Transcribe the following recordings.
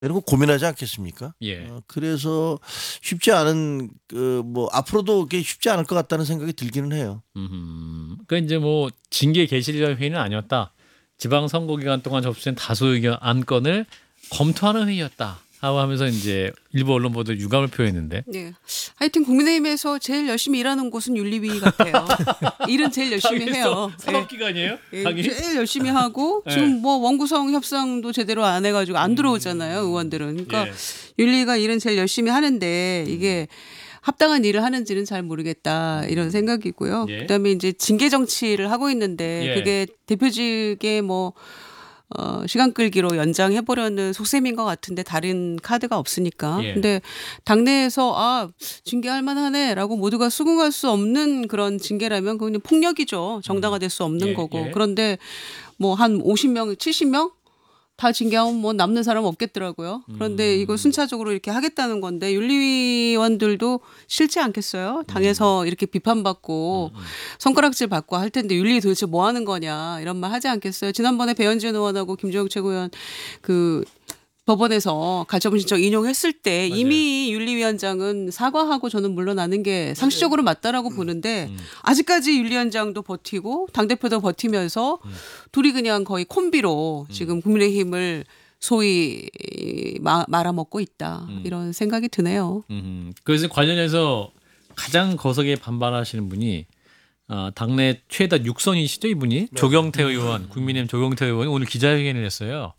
이런 거 고민하지 않겠습니까? 예. 그래서 쉽지 않은 뭐 앞으로도 그게 쉽지 않을 것 같다는 생각이 들기는 해요. 그러니까 이제 뭐 징계 개시적 회의는 아니었다. 지방선거 기간 동안 접수된 다수 의견 안건을 검토하는 회의였다. 하고 하면서 이제 일부 언론 보도 유감을 표했는데. 네. 하여튼 국민의힘에서 제일 열심히 일하는 곳은 윤리위 같아요. 일은 제일 열심히 해요. 사법기관이에요? 예, 당연히. 제일 열심히 하고 예. 지금 뭐 원구성 협상도 제대로 안 해가지고 안 들어오잖아요, 의원들은. 그러니까 예. 윤리가 일은 제일 열심히 하는데 이게 합당한 일을 하는지는 잘 모르겠다 이런 생각이고요. 예. 그다음에 이제 징계 정치를 하고 있는데 예. 그게 대표직의 뭐 시간 끌기로 연장해 보려는 속셈인 것 같은데 다른 카드가 없으니까. 예. 근데 당내에서 징계할 만하네라고 모두가 수긍할 수 없는 그런 징계라면 그건 폭력이죠. 정당화될 수 없는 예, 거고. 예. 그런데 뭐 한 50명, 70명 다 징계하면 뭐 남는 사람 없겠더라고요. 그런데 이거 순차적으로 이렇게 하겠다는 건데 윤리위원들도 싫지 않겠어요? 당에서 이렇게 비판받고 손가락질 받고 할 텐데 윤리 도대체 뭐 하는 거냐 이런 말 하지 않겠어요? 지난번에 배현진 의원하고 김종혁 최고위원 그 법원에서 가처분 신청 인용했을 때 맞아요. 이미 윤리위원장은 사과하고 저는 물러나는 게 상식적으로 맞다라고 보는데 아직까지 윤리위원장도 버티고 당대표도 버티면서 둘이 그냥 거의 콤비로 지금 국민의힘을 소위 말아먹고 있다. 이런 생각이 드네요. 그래서 관련해서 가장 거세게 반발하시는 분이 당내 최다 육선이시죠, 이분이? 조경태 의원, 국민의힘 조경태 의원이 오늘 기자회견을 했어요.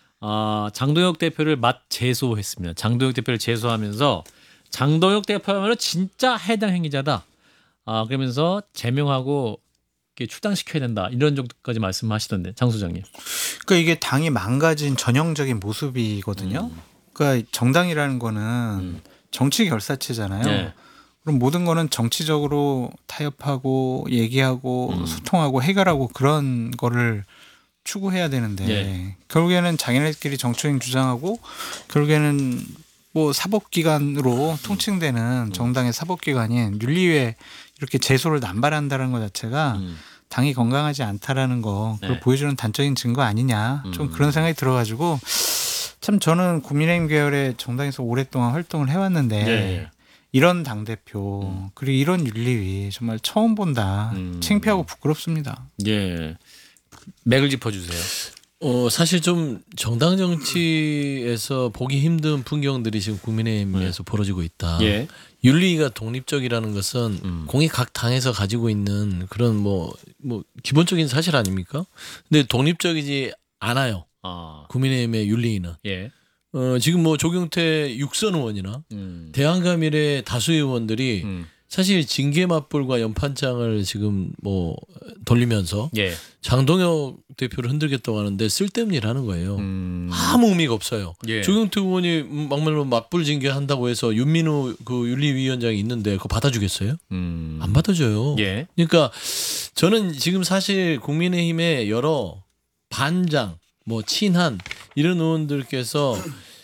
장동혁 대표를 재소했습니다. 장동혁 대표를 재소하면서 장동혁 대표야말로 진짜 해당 행위자다. 그러면서 제명하고 이렇게 출당시켜야 된다. 이런 정도까지 말씀하시던데, 장 소장님. 그러니까 이게 당이 망가진 전형적인 모습이거든요. 그러니까 정당이라는 거는 정치 결사체잖아요. 네. 그럼 모든 거는 정치적으로 타협하고 얘기하고 소통하고 해결하고 그런 거를 추구해야 되는데 예. 결국에는 자기네들끼리 정초행 주장하고 결국에는 뭐 사법기관으로 통칭되는 정당의 사법기관인 윤리위에 이렇게 제소를 남발한다는 것 자체가 당이 건강하지 않다라는 거 그걸 네. 보여주는 단적인 증거 아니냐 좀 그런 생각이 들어가지고 참 저는 국민의힘 계열의 정당에서 오랫동안 활동을 해왔는데 예. 이런 당대표 그리고 이런 윤리위 정말 처음 본다. 창피하고 부끄럽습니다. 예. 맥을 짚어주세요. 사실 좀 정당 정치에서 보기 힘든 풍경들이 지금 국민의힘에서 벌어지고 있다. 예. 윤리가 독립적이라는 것은 공이 각 당에서 가지고 있는 그런 뭐 기본적인 사실 아닙니까? 근데 독립적이지 않아요. 국민의힘의 윤리는. 예. 지금 뭐 조경태 육선 의원이나 대한가밀의 다수 의원들이 사실 징계 맞불과 연판장을 지금 뭐 돌리면서 예. 장동혁 대표를 흔들겠다고 하는데 쓸데없는 일 하는 거예요. 아무 의미가 없어요. 예. 조경태 의원이 막말로 맞불 징계한다고 해서 윤민우 그 윤리위원장이 있는데 그거 받아주겠어요? 안 받아줘요. 예. 그러니까 저는 지금 사실 국민의힘의 여러 반장, 뭐 친한 이런 의원들께서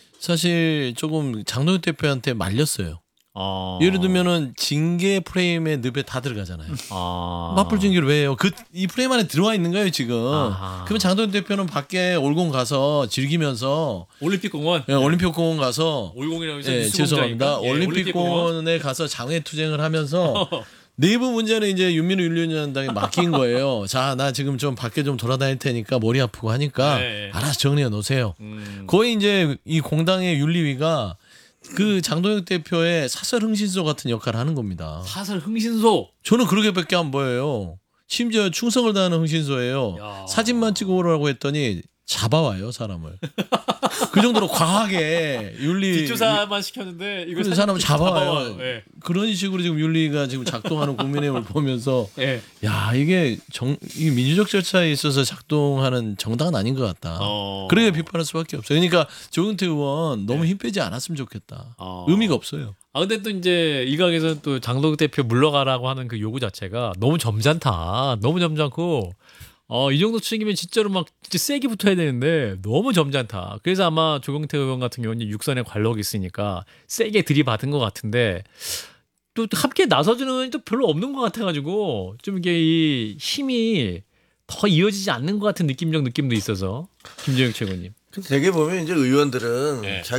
사실 조금 장동혁 대표한테 말렸어요. 예를 들면은 징계 프레임의 늪에 다 들어가잖아요. 맞불 징계를 왜 해요? 이 프레임 안에 들어와 있는 거예요 지금. 그러면 장동혁 대표는 밖에 올공 가서 즐기면서 올림픽공원. 올림픽공원 가서 올공이라고 해서 죄송합니다. 예, 올림픽공원에 가서 장외 투쟁을 하면서 내부 문제는 이제 윤민우 윤리위원장에 맡긴 거예요. 자, 나 지금 좀 밖에 좀 돌아다닐 테니까 머리 아프고 하니까 네. 알아서 정리해 놓으세요. 거의 이제 이 공당의 윤리위가 그 장동혁 대표의 사설 흥신소 같은 역할을 하는 겁니다. 사설 흥신소. 저는 그렇게밖에 안 보여요. 심지어 충성을 다하는 흥신소예요. 야. 사진만 찍어 오라고 했더니 잡아와요 사람을. 그 정도로 과하게 윤리 뒷조사만 시켰는데 이거 그 사람을 잡아와요. 예. 그런 식으로 지금 윤리가 지금 작동하는 국민의힘을 보면서 예. 야 이게 이 민주적 절차에 있어서 작동하는 정당은 아닌 것 같다. 그렇게 비판할 수밖에 없어요. 그러니까 조경태 의원 너무 힘 빼지 않았으면 좋겠다. 의미가 없어요. 근데 또 이제 일각에서는 또 장동혁 대표 물러가라고 하는 그 요구 자체가 너무 점잖다. 너무 점잖고 이 정도 추진이면 진짜로 막 진짜 세게 붙어야 되는데 너무 점잖다. 그래서 아마 조경태 의원 같은 경우는 육선에 관록이 있으니까 세게 들이받은 것 같은데 또 함께 나서주는 의원이 또 별로 없는 것 같아가지고 좀 이게 이 힘이 더 이어지지 않는 것 같은 느낌도 있어서 김재혁 최고님. 근데 되게 보면 이제 의원들은 네. 자기